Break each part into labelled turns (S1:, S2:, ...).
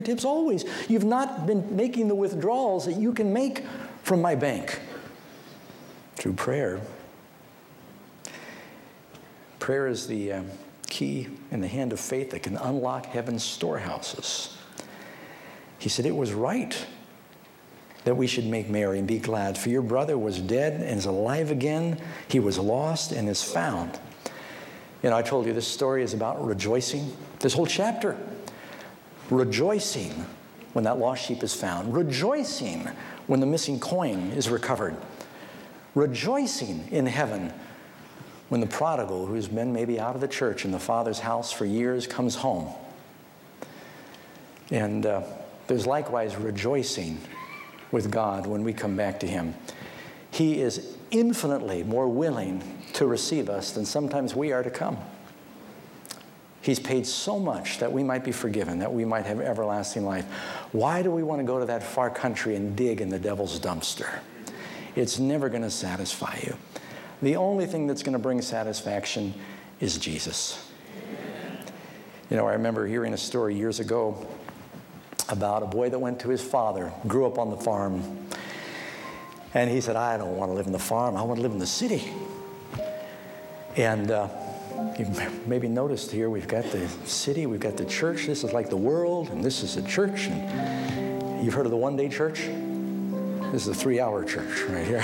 S1: fingertips always. You've not been making the withdrawals that you can make from my bank through prayer. Prayer is the key in the hand of faith that can unlock heaven's storehouses. He said it was right that we should make merry and be glad, for your brother was dead and is alive again. He was lost and is found. You know, I told you this story is about rejoicing. This whole chapter, rejoicing when that lost sheep is found, rejoicing when the missing coin is recovered, rejoicing in heaven when the prodigal, who's been maybe out of the church in the Father's house for years, comes home. And there's likewise rejoicing with God when we come back to Him. He is infinitely more willing to receive us than sometimes we are to come. He's paid so much that we might be forgiven, that we might have everlasting life. Why do we want to go to that far country and dig in the devil's dumpster? It's never going to satisfy you. The only thing that's going to bring satisfaction is Jesus. You know, I remember hearing a story years ago about a boy that went to his father, grew up on the farm, and he said, I don't want to live in the farm, I want to live in the city. And you maybe noticed here, we've got the city, we've got the church, this is like the world, and this is the church. And you've heard of the one-day church? This is a 3-hour church right here.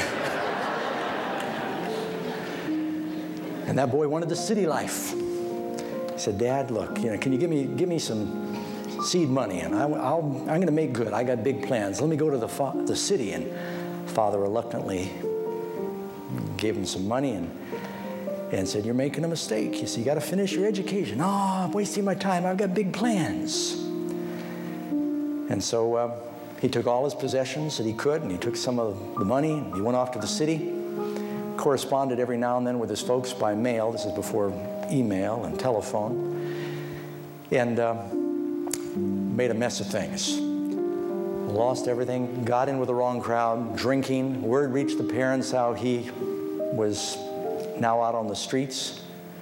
S1: And that boy wanted the city life. He said, Dad, look, you know, can you give me some seed money, and I'm going to make good. I got big plans. Let me go to the city. And Father reluctantly gave him some money and said, you're making a mistake. He said, you got to finish your education. Oh, I'm wasting my time. I've got big plans. And so he took all his possessions that he could, and he took some of the money, and he went off to the city, corresponded every now and then with his folks by mail. This is before email and telephone. And made a mess of things. Lost everything, got in with the wrong crowd, drinking. Word reached the parents how he was now out on the streets.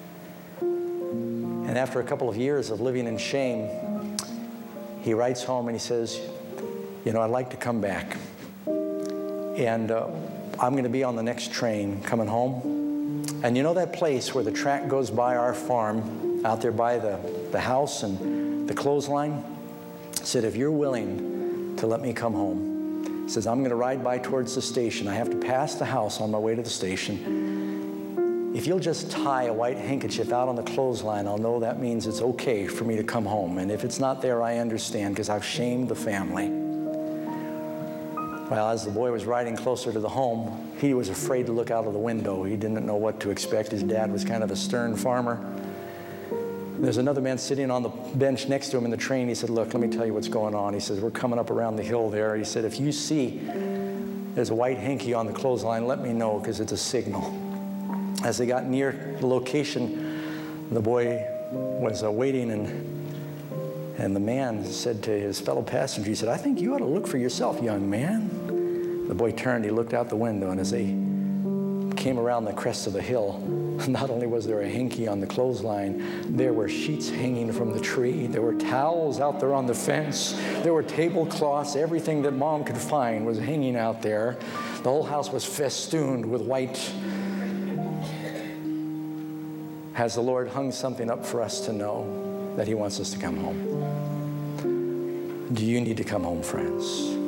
S1: And after a couple of years of living in shame, he writes home and he says, you know, I'd like to come back. And I'm going to be on the next train coming home. And you know that place where the track goes by our farm, out there by the house and the clothesline? He said, if you're willing to let me come home, he says, I'm going to ride by towards the station. I have to pass the house on my way to the station. If you'll just tie a white handkerchief out on the clothesline, I'll know that means it's okay for me to come home. And if it's not there, I understand, because I've shamed the family. Well, as the boy was riding closer to the home, he was afraid to look out of the window. He didn't know what to expect. His dad was kind of a stern farmer. There's another man sitting on the bench next to him in the train. He said, look, let me tell you what's going on. He says, we're coming up around the hill there. He said, if you see there's a white hanky on the clothesline, let me know, because it's a signal. As they got near the location, the boy was waiting, and the man said to his fellow passenger, he said, I think you ought to look for yourself, young man. The boy turned, he looked out the window, and as they came around the crest of the hill, not only was there a hanky on the clothesline, there were sheets hanging from the tree. There were towels out there on the fence. There were tablecloths. Everything that Mom could find was hanging out there. The whole house was festooned with white. Has the Lord hung something up for us to know that He wants us to come home? Do you need to come home, friends?